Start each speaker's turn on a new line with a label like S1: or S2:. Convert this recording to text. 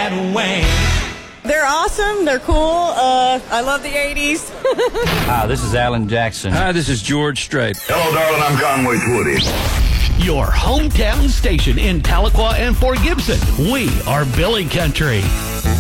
S1: that Wayne.
S2: They're awesome. They're cool. I love the 80s.
S3: Hi, this is Alan Jackson.
S4: Hi, this is George Strait.
S5: Hello, darling. I'm Conway Twitty.
S1: Your hometown station in Tahlequah and Fort Gibson. We are Billy Country.